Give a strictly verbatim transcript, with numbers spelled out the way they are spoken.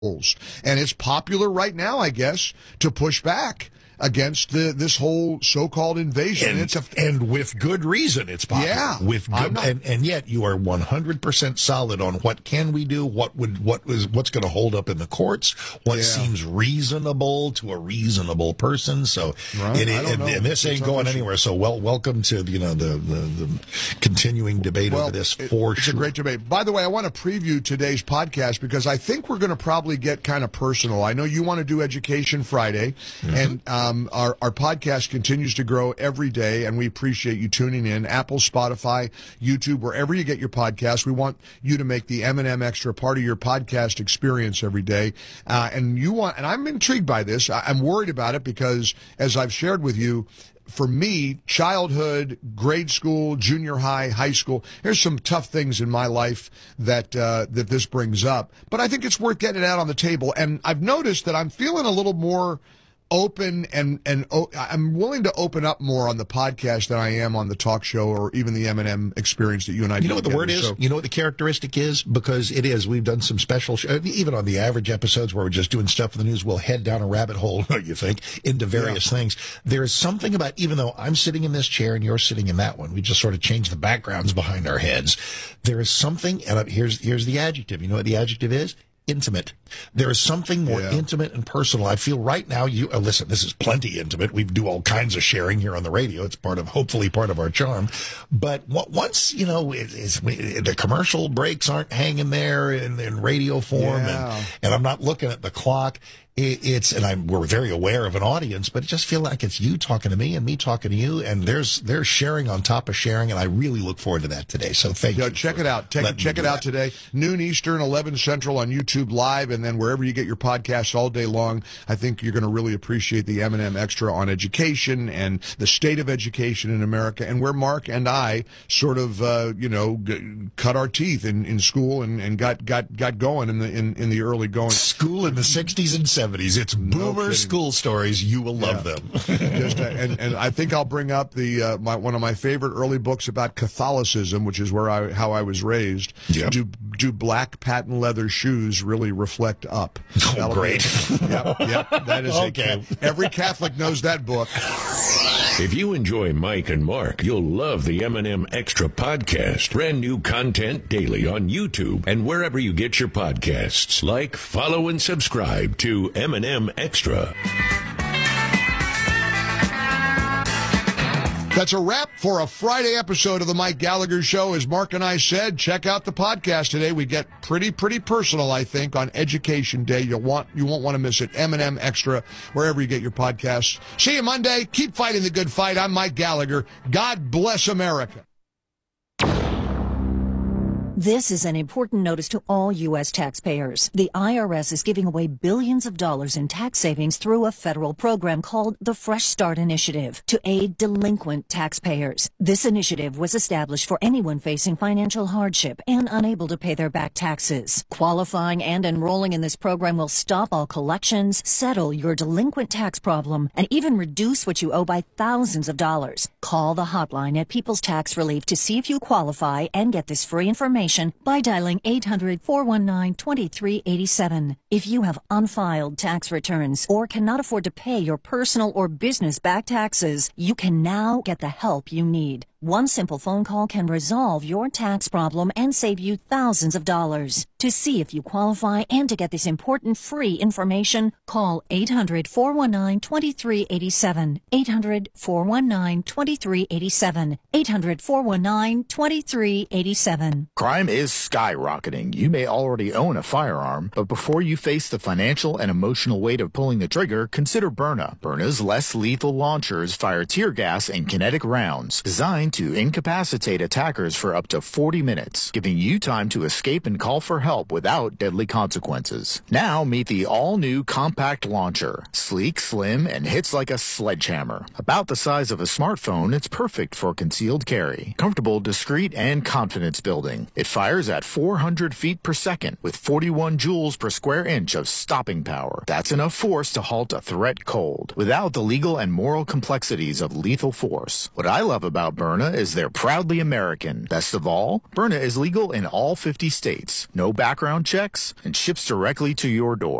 And it's popular right now, I guess, to push back against the, this whole so-called invasion. And, it's a, and with good reason it's popular. Yeah. With good, not, and, and yet you are one hundred percent solid on what can we do, what would what is what's going to hold up in the courts, what yeah. seems reasonable to a reasonable person. So right. it, it, and, and this ain't going anywhere. So well, welcome to you know the the, the continuing debate well, over this it, for it's sure. a great debate. By the way, I want to preview today's podcast because I think we're going to probably get kind of personal. I know you want to do Education Friday, mm-hmm. and um, our our podcast continues to grow every day, and we appreciate you tuning in. Apple, Spotify, YouTube, wherever you get your podcast. We want you to make the M and M Extra part of your podcast experience every day. Uh, and you want, and I'm intrigued by this. I, I'm worried about it because, as I've shared with you, for me, childhood, grade school, junior high, high school, there's some tough things in my life that uh, that this brings up. But I think it's worth getting it out on the table. And I've noticed that I'm feeling a little more open and and oh, I'm willing to open up more on the podcast than I am on the talk show or even the M and M experience that you and I do. You know what the word is? So, you know what the characteristic is? Because it is. We've done some special, sh- even on the average episodes where we're just doing stuff in the news, we'll head down a rabbit hole, you think, into various yeah. things. There is something about, even though I'm sitting in this chair and you're sitting in that one, we just sort of change the backgrounds behind our heads. There is something, and here's here's the adjective. You know what the adjective is? Intimate. There is something more yeah. intimate and personal. I feel right now, you uh, listen, this is plenty intimate. We do all kinds of sharing here on the radio. It's part of, hopefully part of our charm. But w- once, you know, it, it's, the commercial breaks aren't hanging there in, in radio form, yeah. and, and I'm not looking at the clock. It's, and I'm, we're very aware of an audience, but it just feels like it's you talking to me and me talking to you, and there's, there's sharing on top of sharing, and I really look forward to that today. So thank Yo, you. Check it out. Take, check it out that. today. Noon Eastern, eleven Central on YouTube Live, and then wherever you get your podcasts all day long. I think you're going to really appreciate the M and M Extra on education and the state of education in America, and where Mark and I sort of, uh, you know, g- cut our teeth in, in school and, and got, got, got going in the, in, in the early going. School in the sixties and seventies. It's boomer no school stories. You will love yeah. them. Just, uh, and, and I think I'll bring up the uh, my, one of my favorite early books about Catholicism, which is where I how I was raised. Yep. Do do black patent leather shoes really reflect up? Oh, That'll great. Be, yep, yep. That is okay. a, every Catholic knows that book. If you enjoy Mike and Mark, you'll love the M and M Extra podcast. Brand new content daily on YouTube and wherever you get your podcasts. Like, follow, and subscribe to M and M Extra. That's a wrap for a Friday episode of the Mike Gallagher Show. As Mark and I said, check out the podcast today. We get pretty, pretty personal, I think, on Education Day. You'll want, you won't want to miss it. M and M Extra, wherever you get your podcasts. See you Monday. Keep fighting the good fight. I'm Mike Gallagher. God bless America. This is an important notice to all U S taxpayers. The I R S is giving away billions of dollars in tax savings through a federal program called the Fresh Start Initiative to aid delinquent taxpayers. This initiative was established for anyone facing financial hardship and unable to pay their back taxes. Qualifying and enrolling in this program will stop all collections, settle your delinquent tax problem, and even reduce what you owe by thousands of dollars. Call the hotline at People's Tax Relief to see if you qualify and get this free information by dialing eight hundred, four one nine, two three eight seven. If you have unfiled tax returns or cannot afford to pay your personal or business back taxes, you can now get the help you need. One simple phone call can resolve your tax problem and save you thousands of dollars. To see if you qualify and to get this important free information, call eight hundred, four one nine, two three eight seven. eight hundred, four one nine, two three eight seven. eight hundred, four one nine, two three eight seven. Crime is skyrocketing. You may already own a firearm, but before you face the financial and emotional weight of pulling the trigger, consider Byrna. Byrna's less lethal launchers fire tear gas and kinetic rounds, designed to incapacitate attackers for up to forty minutes, giving you time to escape and call for help without deadly consequences. Now meet the all-new compact launcher. Sleek, slim, and hits like a sledgehammer. About the size of a smartphone, it's perfect for concealed carry. Comfortable, discreet, and confidence building. It fires at four hundred feet per second with forty-one joules per square inch of stopping power. That's enough force to halt a threat cold, without the legal and moral complexities of lethal force. What I love about Byrna is they're proudly American. Best of all, Byrna is legal in all fifty states. No background checks, and ships directly to your door.